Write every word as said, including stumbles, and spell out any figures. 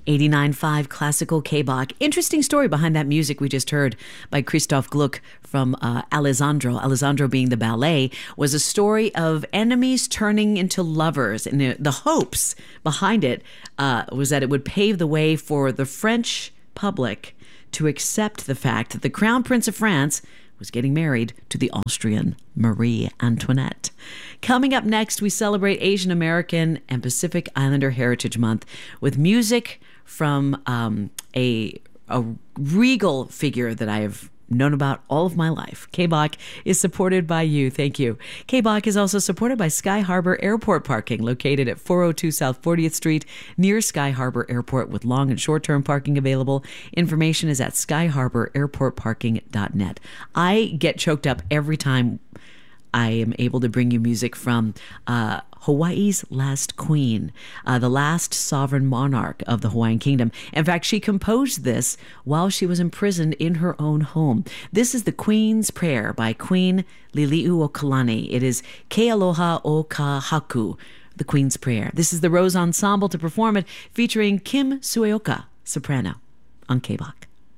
eighty-nine point five Classical K-Bach. Interesting story behind that music we just heard by Christoph Gluck from uh, Alessandro. Alessandro being the ballet, was a story of enemies turning into lovers. And the, the hopes behind it uh, was that it would pave the way for the French public to accept the fact that the Crown Prince of France was getting married to the Austrian Marie Antoinette. Coming up next, we celebrate Asian American and Pacific Islander Heritage Month with music from um, a, a regal figure that I have known about all of my life. K-Bach is supported by you. Thank you. K-Bach is also supported by Sky Harbor Airport Parking, located at four oh two South fortieth Street, near Sky Harbor Airport, with long and short-term parking available. Information is at sky harbor airport parking dot net. I get choked up every time I am able to bring you music from uh, Hawaii's last queen, uh, the last sovereign monarch of the Hawaiian kingdom. In fact, she composed this while she was imprisoned in her own home. This is the Queen's Prayer by Queen Liliuokalani. It is Ke Aloha o Ka Haku, the Queen's Prayer. This is the Rose Ensemble to perform it, featuring Kim Sueoka, soprano, on K-Bach.